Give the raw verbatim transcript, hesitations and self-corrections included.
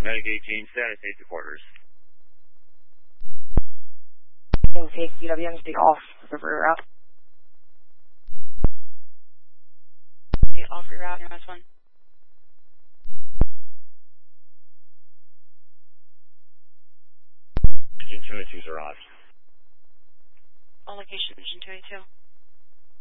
Medic eighteen, status safety quarters. Safety, W M C off, river route. Okay, off reroute, M S one. Engine two eighty-two, Zaraj. All location, engine two eighty-two.